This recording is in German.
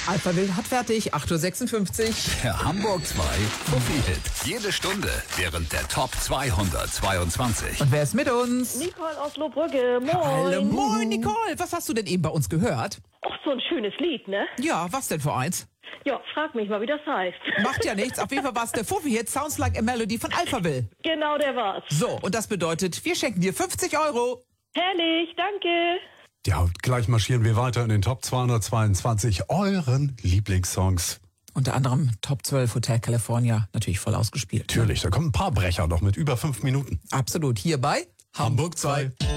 Alphaville hat fertig, 8.56 Uhr. Der Hamburg 2 Fuffi-Hit. Jede Stunde während der Top 222. Und wer ist mit uns? Nicole aus Lohbrügge, moin. Hallo, moin Nicole, was hast du denn eben bei uns gehört? Ach, so ein schönes Lied, ne? Ja, was denn für eins? Ja, frag mich mal, wie das heißt. Macht ja nichts, auf jeden Fall war es der Fuffi-Hit Sounds Like a Melody von Alphaville. Genau, der war's. So, und das bedeutet, wir schenken dir 50 Euro. Herrlich, danke. Ja, und gleich marschieren wir weiter in den Top 222 euren Lieblingssongs. Unter anderem Top 12 Hotel California, natürlich voll ausgespielt. Natürlich, da kommen ein paar Brecher noch mit über 5 Minuten. Absolut, hier bei Hamburg 2.